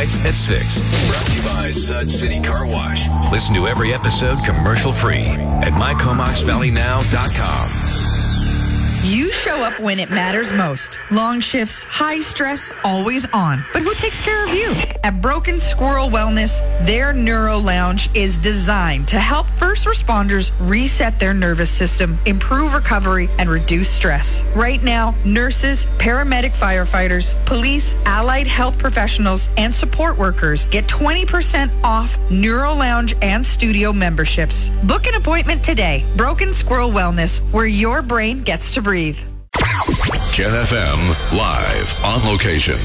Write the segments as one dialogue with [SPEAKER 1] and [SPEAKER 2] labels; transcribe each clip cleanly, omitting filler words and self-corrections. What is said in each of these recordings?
[SPEAKER 1] weeknights at 6. Brought to you by Sud City Car Wash. Listen to every episode commercial-free at mycomoxvalleynow.com.
[SPEAKER 2] You show up when it matters most. Long shifts, high stress, always on. But who takes care of you? At Broken Squirrel Wellness, their Neuro Lounge is designed to help first responders reset their nervous system, improve recovery, and reduce stress. Right now, nurses, paramedic firefighters, police, allied health professionals, and support workers get 20% off Neuro Lounge and studio memberships. Book an appointment today. Broken Squirrel Wellness, where your brain gets to breathe.
[SPEAKER 1] Gen FM, live on location.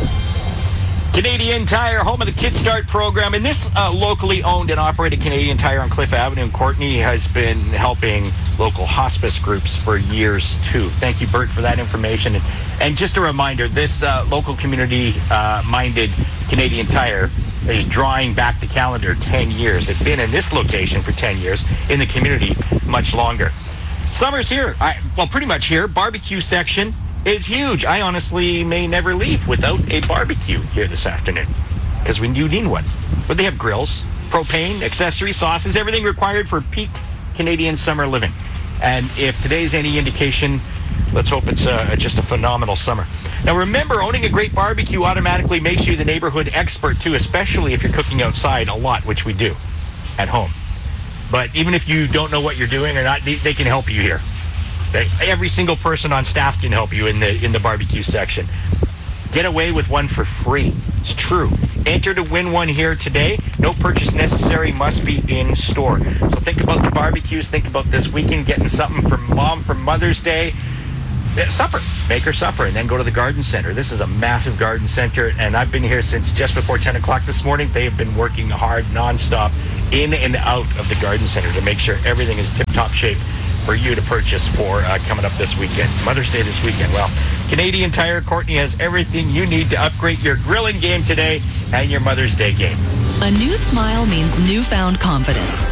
[SPEAKER 3] Canadian Tire, home of the Kid Start program. And this locally owned and operated Canadian Tire on Cliff Avenue in Courtenay has been helping local hospice groups for years, too. Thank you, Bert, for that information. And just a reminder, this local community-minded Canadian Tire is drawing back the calendar 10 years. They've been in this location for 10 years, in the community much longer. Summer's here. Pretty much here. Barbecue section is huge. I honestly may never leave without a barbecue here this afternoon because we do need one. But they have grills, propane, accessories, sauces, everything required for peak Canadian summer living. And if today's any indication, let's hope it's just a phenomenal summer. Now remember, owning a great barbecue automatically makes you the neighborhood expert too, especially if you're cooking outside a lot, which we do at home. But even if you don't know what you're doing or not, they can help you here. Every single person on staff can help you in the barbecue section. Get away with one for free. It's true. Enter to win one here today. No purchase necessary, must be in store. So think about the barbecues. Think about this weekend, getting something for Mom for Mother's Day. Supper. Make her supper and then go to the garden center. This is a massive garden center, and I've been here since just before 10 o'clock this morning. They have been working hard nonstop in and out of the garden center to make sure everything is tip-top shape for you to purchase for coming up this weekend. Mother's Day this weekend. Well, Canadian Tire Courtenay has everything you need to upgrade your grilling game today and your Mother's Day game.
[SPEAKER 4] A new smile means newfound confidence.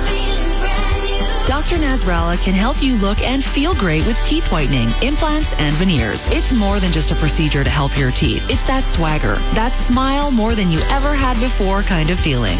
[SPEAKER 4] Dr. Nasrallah can help you look and feel great with teeth whitening, implants, and veneers. It's more than just a procedure to help your teeth. It's that swagger, that smile more than you ever had before kind of feeling.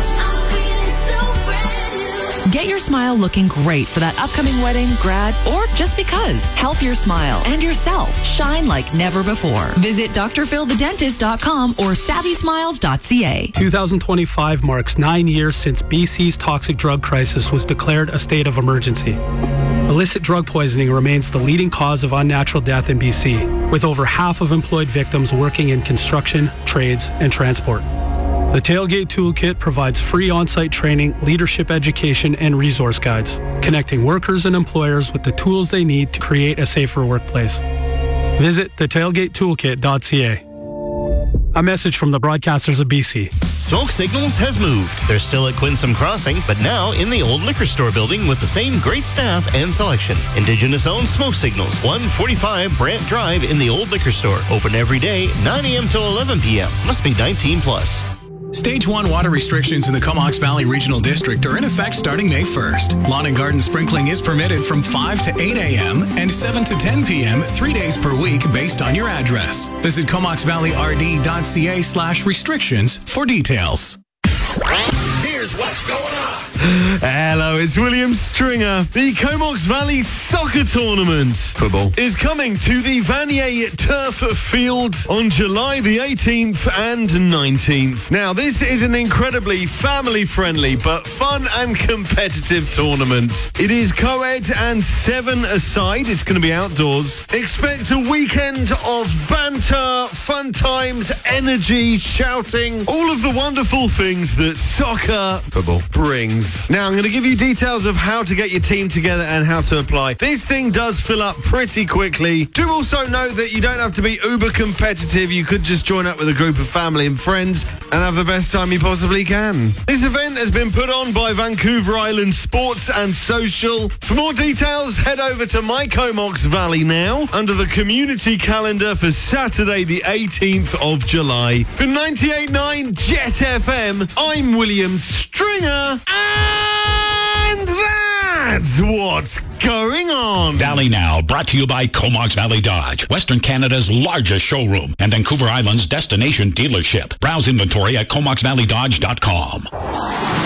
[SPEAKER 4] Get your smile looking great for that upcoming wedding, grad, or just because. Help your smile and yourself shine like never before. Visit drphildedentist.com or savvysmiles.ca.
[SPEAKER 5] 2025 marks 9 years since BC's toxic drug crisis was declared a state of emergency. Illicit drug poisoning remains the leading cause of unnatural death in BC, with over half of employed victims working in construction, trades, and transport. The Tailgate Toolkit provides free on-site training, leadership education, and resource guides, connecting workers and employers with the tools they need to create a safer workplace. Visit thetailgatetoolkit.ca. A message from the broadcasters of BC.
[SPEAKER 6] Smoke Signals has moved. They're still at Quinsam Crossing, but now in the old liquor store building with the same great staff and selection. Indigenous-owned Smoke Signals, 145 Brant Drive in the old liquor store. Open every day, 9 a.m. till 11 p.m. Must be 19 plus.
[SPEAKER 7] Stage 1 water restrictions in the Comox Valley Regional District are in effect starting May 1st. Lawn and garden sprinkling is permitted from 5 to 8 a.m. and 7 to 10 p.m. 3 days per week based on your address. Visit comoxvalleyrd.ca/restrictions for details.
[SPEAKER 8] Here's what's going on.
[SPEAKER 9] Hello, it's William Stringer. The Comox Valley Soccer Tournament football is coming to the Vanier Turf Field on July the 18th and 19th. Now, this is an incredibly family-friendly but fun and competitive tournament. It is co-ed and 7-a-side. It's going to be outdoors. Expect a weekend of banter, fun times, energy, shouting, all of the wonderful things that soccer football brings. Now, I'm going to give you details of how to get your team together and how to apply. This thing does fill up pretty quickly. Do also note that you don't have to be uber competitive. You could just join up with a group of family and friends and have the best time you possibly can. This event has been put on by Vancouver Island Sports and Social. For more details, head over to My Comox Valley now under the community calendar for Saturday the 18th of July. For 98.9 Jet FM, I'm William Stringer. And that That's what's going on.
[SPEAKER 10] Valley Now, brought to you by Comox Valley Dodge, Western Canada's largest showroom and Vancouver Island's destination dealership. Browse inventory at comoxvalleydodge.com.